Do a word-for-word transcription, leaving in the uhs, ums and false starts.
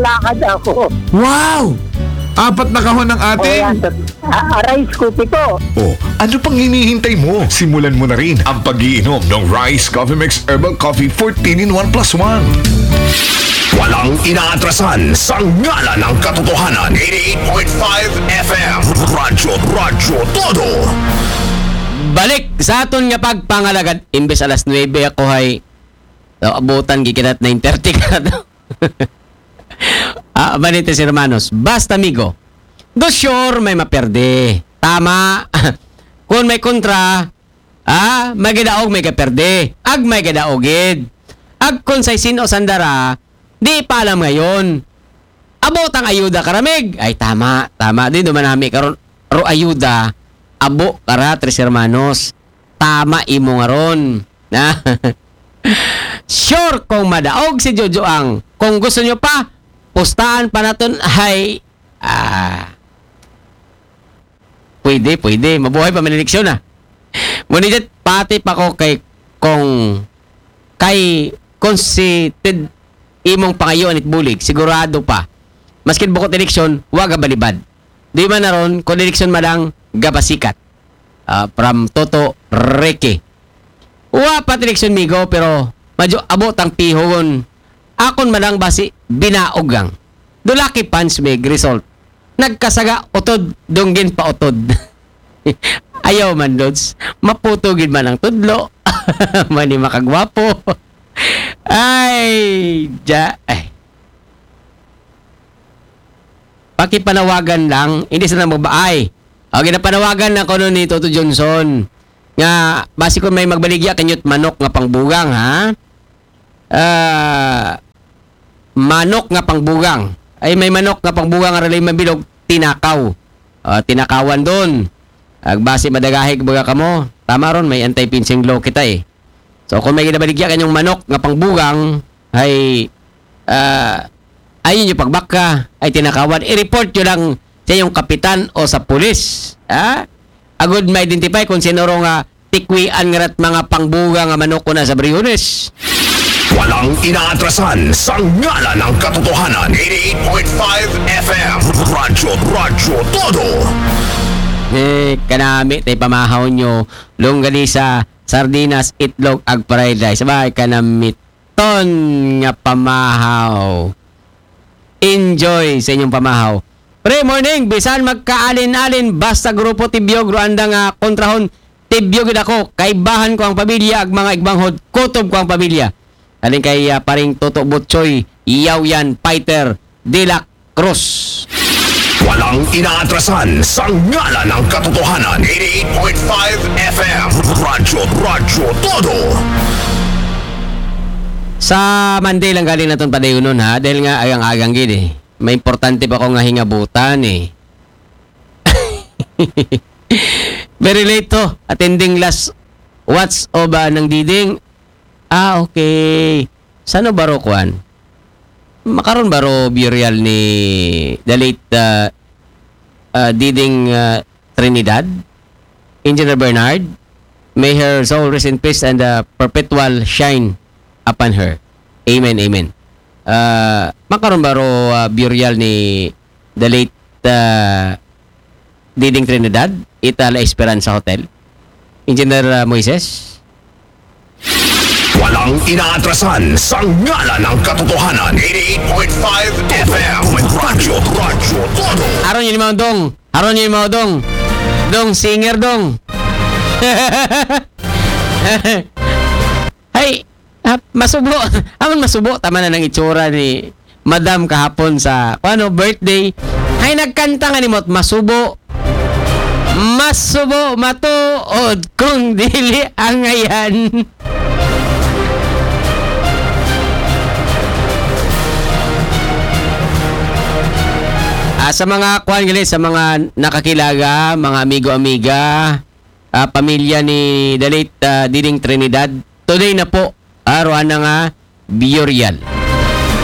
lakad ako. Wow! Apat na kahon ng O ating... yan, ah, rice cookie po. Oh, ano pang hinihintay mo? Simulan mo na rin ang pag-iinom ng Rice Coffee Mix Herbal Coffee fourteen in one plus one. Walang inaatrasan sa ngala ng katotohanan. eighty-eight point five F M Radyo Radyo Todo. Balik sa aton nga pagpangalagad. Imbes alas nuwebe ako ay uh, abutan gikinat nine thirty ka daw. Ah, Manites hermanos, basta amigo. Do sure may maperde. Tama. Kung may kontra, ah, may gadaog may kaperde. Ag may gadaogid. Ag kung say sino sandara, di pa alam ngayon. Abot ang ayuda karamig. Ay tama, tama din duman nami karon ro ayuda. Abo kara tres hermanos. Tama imo nga ron. Na. Sure kung madaog si Jojo ang. Kung gusto nyo pa, pustahan pa natin ay ah pwede, pwede. Mabuhay pa maniliksyon ah. Ngunit pati pa ko kay kung kay kung si Ted imong pangayon at bulig, sigurado pa. Maskin bukod eleksyon, waga balibad. Di man na ron, kung eleksyon malang gabasikat. Uh, from Toto Reke. Wa pa eleksyon migo, pero medyo abot ang pihon. Akon malang basi binaogang. Dulaki pans may result. Nagkasaga utod, dunggin pa utod. Ayaw man, Lods. Maputugin man ang tudlo. Mani makagwapo. Ay, ja, ay. Pakipanawagan lang, hindi sila magbaay. O, ginapanawagan na ko nun ni Toto Johnson. Nga, basi ko may magbaligya kanyot manok nga pangbugang, ha? Ah... Uh, manok nga pangbugang. Ay may manok nga pangbugang nga ralay mabilog, tinakaw. Uh, tinakawan doon. Agbase madagahig baga kamo. Tama ron, may anti-pinching law kita eh. So kung may ginabaligya kanyang manok nga pangbugang, ay uh, ayun yung pagbaka, ay tinakawan. I-report nyo lang sa yung kapitan o sa pulis. Ha? Agud ma-identify kung sino nga tikwian nga rat mga pangbugang nga manok ko na sa Briones. Walang inaatrasan sa ngala ng katotohanan. eighty-eight point five F M Radyo Radyo Todo. Eh, kanami tay pamahaw nyo longganisa, sardinas, itlog, ag fried rice. Sabay kanami ton nga pamahaw. Enjoy sa inyong pamahaw. Pre morning, bisan magkaalin-alin basta grupo tibyog ruanda nga kontrahon tibyog ako. Kaibahan ko ang pamilya ag mga igbanghod, kutob ko ang pamilya. Alin kay uh, paring Toto Butchoy, Iyaw yan, Fighter, De La Cruz. Walang inaatrasan sa ngala ng katotohanan. eighty-eight point five F M Radyo Radyo Todo. Sa Monday lang galing naton padayonon ha, dahil nga agang-agang gid eh. May importante pa ko nga hingabutan eh. Very late to, attending last watch o ba ng diding. Ah, okay. Sano baro kuan? Makaron baro burial ni the late uh, uh, Diding uh, Trinidad, Engineer Bernard. May her soul rest in peace and uh, perpetual shine upon her. Amen, amen. Uh, makaron baro uh, burial ni the late uh, Diding Trinidad, Itala Esperanza Hotel. Engineer uh, Moises. Walang inaatrasan sa ngala ng katotohanan. eighty-eight point five F M Radyo Radyo Todo. Aron yun mga dong. Aron yun mga dong. Dong, singer dong. Ay, ah, masubo. Amon masubo. Tama na ng itsura ni Madam kahapon sa ano, birthday. Ay, nagkanta nga ni Mot, masubo. Masubo, matuod kung dili ang ayan. Uh, sa mga kuhan gali, sa mga nakakilaga, mga amigo-amiga, uh, pamilya ni the late uh, Diding Trinidad, today na po, araw na nga, burial.